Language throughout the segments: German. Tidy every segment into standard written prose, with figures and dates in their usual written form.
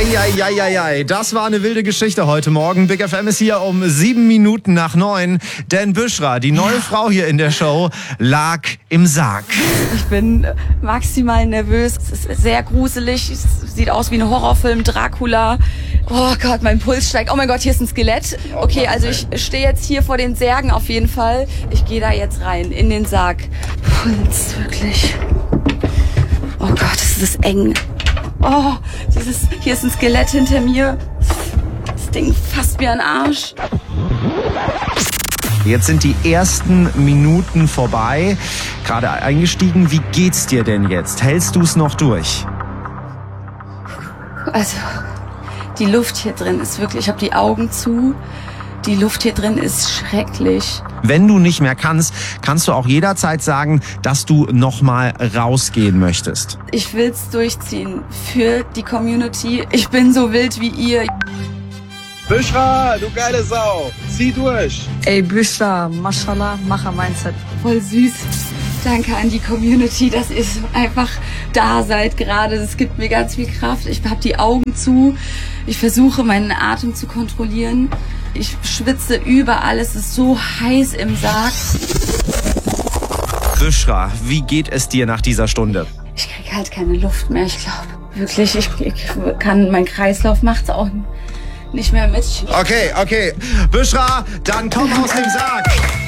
Eieieiei, das war eine wilde Geschichte heute Morgen. Big FM ist hier um 7 Minuten nach 9. Denn Büschra, die neue Frau hier in der Show, lag im Sarg. Ich bin maximal nervös. Es ist sehr gruselig. Es sieht aus wie ein Horrorfilm, Dracula. Oh Gott, mein Puls steigt. Oh mein Gott, hier ist ein Skelett. Okay, also ich stehe jetzt hier vor den Särgen auf jeden Fall. Ich gehe da jetzt rein, in den Sarg. Puls, wirklich. Oh Gott, es ist eng. Oh, hier ist ein Skelett hinter mir. Das Ding fasst mir an den Arsch. Jetzt sind die ersten Minuten vorbei. Gerade eingestiegen. Wie geht's dir denn jetzt? Hältst du es noch durch? Also, die Luft hier drin ist wirklich, ich habe die Augen zu. Die Luft hier drin ist schrecklich. Wenn du nicht mehr kannst, kannst du auch jederzeit sagen, dass du nochmal rausgehen möchtest. Ich will's durchziehen für die Community. Ich bin so wild wie ihr. Büschra, du geile Sau, zieh durch. Ey, Büschra, Mashallah, Macher-Mindset. Voll süß. Danke an die Community, dass ihr einfach da seid gerade. Das gibt mir ganz viel Kraft. Ich habe die Augen zu. Ich versuche, meinen Atem zu kontrollieren. Ich schwitze überall. Es ist so heiß im Sarg. Büschra, wie geht es dir nach dieser Stunde? Ich kriege halt keine Luft mehr, ich glaube. Wirklich, ich kann, mein Kreislauf macht's auch nicht mehr mit. Okay. Büschra, dann komm aus dem Sarg.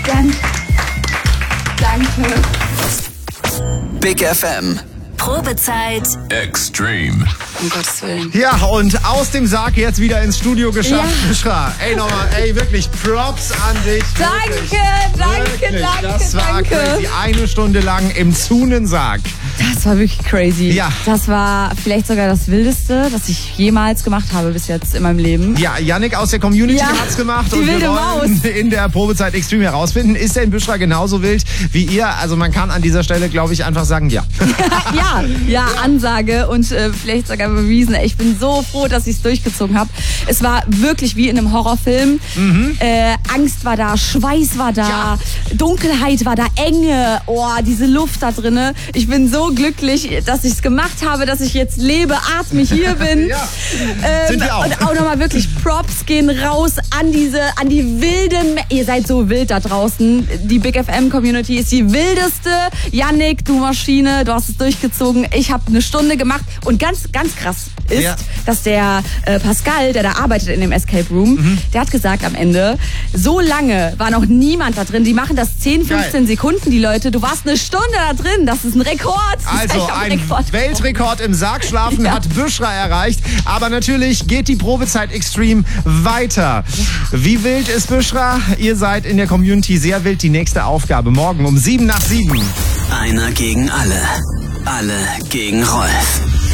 Danke. Big FM. Probezeit Extreme. Um Gottes Willen. Ja, und aus dem Sarg jetzt wieder ins Studio geschafft. Ja. Büschra, wirklich Props an dich. Danke. Das war crazy. 1 Stunde lang im Zunensarg. Das war wirklich crazy. Ja. Das war vielleicht sogar das Wildeste, das ich jemals gemacht habe bis jetzt in meinem Leben. Ja, Yannick aus der Community hat's gemacht. Die und wilde wir wollen Maus. in der Probezeit Extreme herausfinden, ist denn Büschra genauso wild wie ihr? Also man kann an dieser Stelle, glaube ich, einfach sagen, ja. Ja, Ansage und vielleicht sogar bewiesen. Ich bin so froh, dass ich es durchgezogen habe. Es war wirklich wie in einem Horrorfilm. Angst war da, Schweiß war da, Dunkelheit war da, Enge. Oh, diese Luft da drinne. Ich bin so glücklich, dass ich es gemacht habe, dass ich jetzt lebe, atme, hier bin. Sind wir auch. Und auch nochmal wirklich Props gehen raus an die wilden. Ihr seid so wild da draußen. Die Big FM Community ist die wildeste. Yannick, du Maschine, du hast es durchgezogen. Ich habe 1 Stunde gemacht und ganz krass ist, dass der Pascal, der da arbeitet in dem Escape Room, der hat gesagt am Ende, so lange war noch niemand da drin. Die machen das 10, 15 Sekunden, die Leute. Du warst 1 Stunde da drin. Das ist ein Rekord. Also ein Weltrekord im Sargschlafen hat Büschra erreicht. Aber natürlich geht die Probezeit Extreme weiter. Wie wild ist Büschra? Ihr seid in der Community sehr wild. Die nächste Aufgabe morgen um 7 nach 7. Einer gegen alle. Alle gegen Rolf.